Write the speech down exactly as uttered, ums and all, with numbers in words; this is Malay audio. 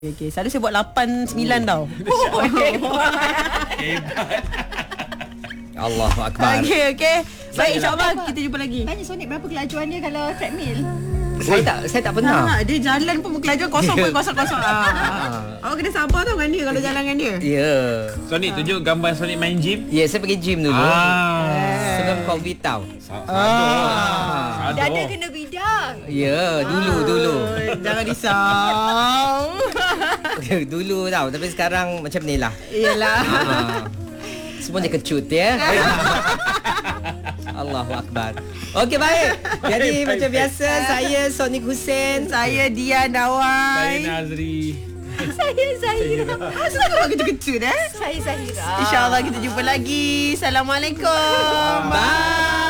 Okay, selalu saya buat lapan, sembilan tau. Oh, Hebat. Allahu Akbar. Okey, okey. Baik, insyaAllah kita jumpa lagi. Tanya Sonic berapa kelajuan dia kalau treadmill? Saya tak saya tak pernah. Ha, dia jalan pun kelajuan kosong pun kosong-kosong. Ah. Awak kena sabar tau dengan dia kalau jalan dengan dia. Ya. Yeah. Sonic tunjuk gambar Sonic main gym. Ya, yeah, saya pergi gym dulu. Ah. Sebelum Covid tau. Ah. Dah ada kena bidang. Ya, yeah, dulu dulu. Jangan risau. Dulu tau, tapi sekarang macam ni lah. Iyalah. Ah. Semua dia kecut ya. Allahu Akbar. Okey, baik. Jadi Baik, macam baik, biasa, saya Sonic Hussein. Saya Dian Saya Dawai. Nazri. Saya Zahira. Asal kau kecut-kecut eh? Saya Zahira. InsyaAllah kita jumpa lagi. Assalamualaikum. Bye.